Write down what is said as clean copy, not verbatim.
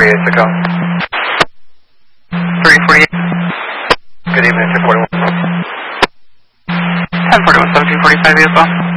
1048 to go. 348. Good evening, 1041. 1041, 1745 as well.